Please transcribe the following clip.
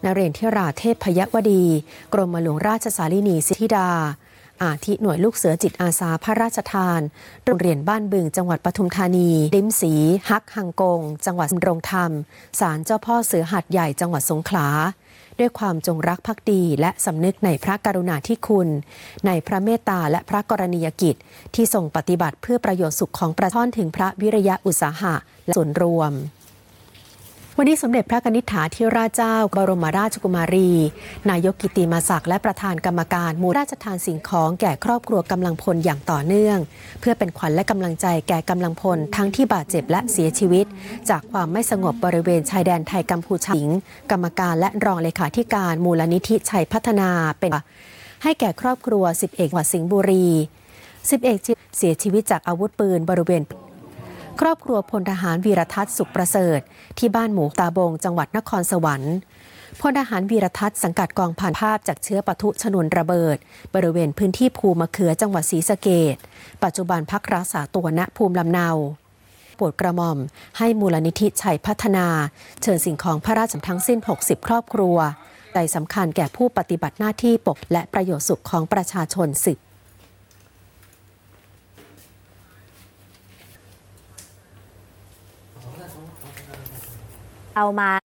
นเรนทราเทพพยวดีกรมหลวงราชสารินีสิทธิดาอาทิหน่วยลูกเสือจิตอาสาพระราชทานโรงเรียนบ้านบึงจังหวัดปทุมธานีลิ้มศรีฮักฮังกงจังหวัดดำรงธรรมศาลเจ้าพ่อเสือหัดใหญ่จังหวัดสงขลาด้วยความจงรักภักดีและสำนึกในพระกรุณาธิคุณในพระเมตตาและพระกรณียกิจที่ทรงปฏิบัติเพื่อประโยชน์สุขของประชาชนถึงพระวิริยะอุตสาหะและส่วนรวมวันนี้สมเด็จพระนิธิธิราชเจ้าบรมราชกุมารีนายกกิติมาศักดิ์และประธานกรรมการมูลราชทานสิ่งของแก่ครอบครัวกำลังพลอย่างต่อเนื่องเพื่อเป็นขวัญและกำลังใจแก่กำลังพลทั้งที่บาดเจ็บและเสียชีวิตจากความไม่สงบบริเวณชายแดนไทยกัมพูชากรรมการและรองเลขาธิการมูลนิธิชัยพัฒนาเป็นให้แก่ครอบครัว10 เอกจังหวัดสิงห์บุรี10 เอกเสียชีวิตจากอาวุธปืนบริเวณครอบครัวพลทหารวีรทัศน์สุขประเสริฐที่บ้านหมูตาบงจังหวัดนครสวรรค์พลทหารวีรทัศน์สังกัดกองพันภาพจากเชื้อปะทุชนวนระเบิดบริเวณพื้นที่ภูมะเขือจังหวัดศรีสะเกษปัจจุบันพักรักษาตัวณภูมิลำเนาโปรดกระหม่อมให้มูลนิธิชัยพัฒนาเชิญสิ่งของพระราชทานทั้งสิ้น60 ครอบครัวใจสำคัญแก่ผู้ปฏิบัติหน้าที่ปกและประโยชน์สุขของประชาชน10 เอามา